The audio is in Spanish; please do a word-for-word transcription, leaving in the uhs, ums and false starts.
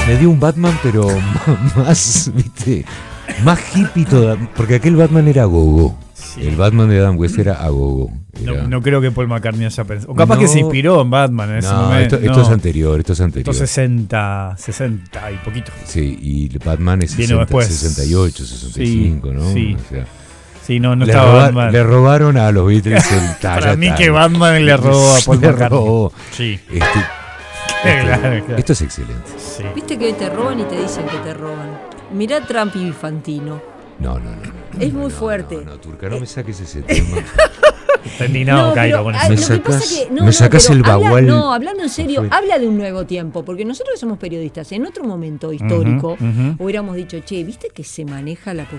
me dio un Batman, pero más, viste, más hippie todavía, porque aquel Batman era gogo. Sí. El Batman de Adam West era agogo. No, no creo que Paul McCartney haya pensado. O capaz no, que se inspiró en Batman en ese no, momento. Esto, esto no, es anterior, esto es anterior. Esto sesenta, sesenta y poquito. Sí, y Batman es sesenta, sesenta y ocho, sesenta y cinco, sí, ¿no? Sí. O sea, sí, no, no le, estaba roba, Batman. Le robaron a los Beatles el talla. Para mí tal. que Batman le robó a Paul le McCartney. Robó. Sí. Este, este, claro, claro. Esto es excelente. Sí. Viste que hoy te roban y te dicen que te roban. Mirá Trump y Fantino. No, no, no. Es no, muy no, fuerte. No, no, Turca, no me saques ese tema. Está indignado, no, Cairo, con eso. Me sacas, que, no, me sacas no, el bagual. No, hablando en serio, habla de un nuevo tiempo, porque nosotros que somos periodistas, en otro momento histórico, uh-huh, uh-huh. hubiéramos dicho, che, ¿viste que se maneja la